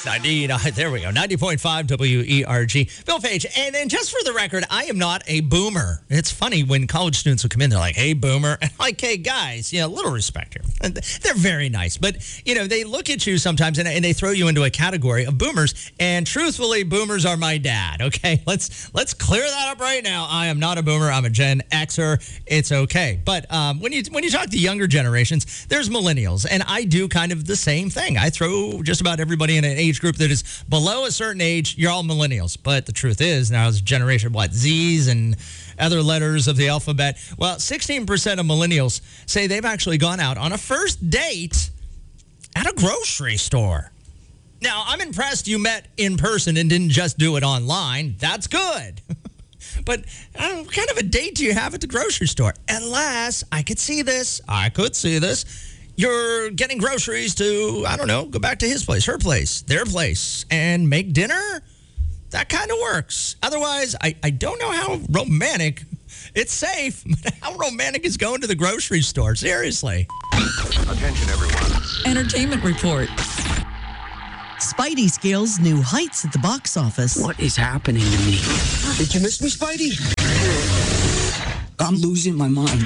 There we go. 90.5 WERG. Bill Page. And just for the record, I am not a boomer. It's funny when college students will come in, they're like, hey, boomer. And like, hey, guys, a little respect here. And they're very nice. But, they look at you sometimes and they throw you into a category of boomers. And truthfully, boomers are my dad, okay? Let's clear that up right now. I am not a boomer. I'm a Gen Xer. It's okay. But when you talk to younger generations, there's millennials. And I do kind of the same thing. I throw just about everybody in an age group that is below a certain age. You're all millennials. But the truth is, now it's generation, Z's and other letters of the alphabet. Well, 16% of millennials say they've actually gone out on a first date at a grocery store. Now, I'm impressed you met in person and didn't just do it online. That's good. But what kind of a date do you have at the grocery store? Unless I could see this. You're getting groceries to, go back to his place, her place, their place, and make dinner? That kind of works. Otherwise, I don't know how romantic. It's safe, but how romantic is going to the grocery store? Seriously. Attention, everyone. Entertainment report. Spidey scales new heights at the box office. What is happening to me? Did you miss me, Spidey? I'm losing my mind.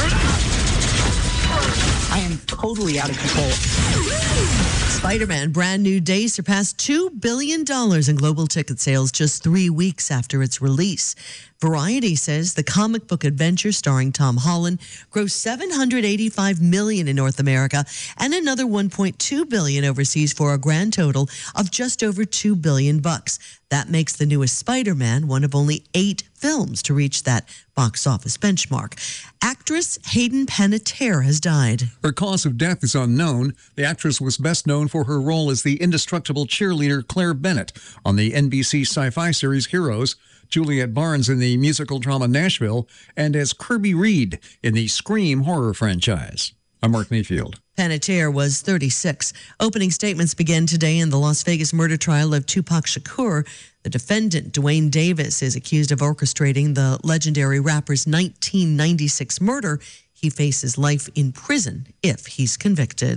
I am totally out of control. Spider-Man Brand New Day surpassed $2 billion in global ticket sales just 3 weeks after its release. Variety says the comic book adventure starring Tom Holland grossed $785 million in North America and another $1.2 billion overseas for a grand total of just over $2 billion. That makes the newest Spider-Man one of only 8 films to reach that box office benchmark. Actress Hayden Panettiere has died. Her cause of death is unknown. The actress was best known for her role as the indestructible cheerleader Claire Bennett on the NBC sci-fi series Heroes, Juliet Barnes in the musical drama Nashville, and as Kirby Reed in the Scream horror franchise. I'm Mark Mayfield. Panettiere was 36. Opening statements began today in the Las Vegas murder trial of Tupac Shakur. The defendant, Dwayne Davis, is accused of orchestrating the legendary rapper's 1996 murder. He faces life in prison if he's convicted.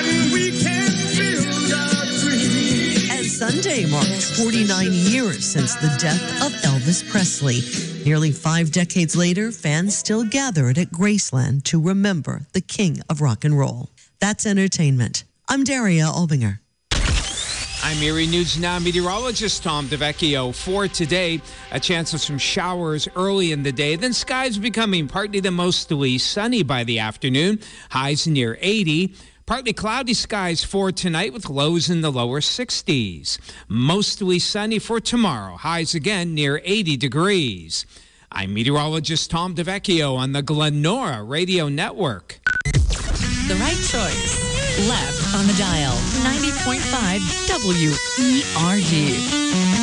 And Sunday marks 49 years since the death of Elvis Presley. Nearly 5 decades later, fans still gathered at Graceland to remember the king of rock and roll. That's entertainment. I'm Daria Albinger. I'm Erie News Now meteorologist Tom DeVecchio. For today, a chance of some showers early in the day, then skies becoming partly to mostly sunny by the afternoon, highs near 80. Partly cloudy skies for tonight with lows in the lower 60s. Mostly sunny for tomorrow, highs again near 80 degrees. I'm meteorologist Tom DeVecchio on the Glenora Radio Network. The right choice. Left on the dial. 90.5 WERG.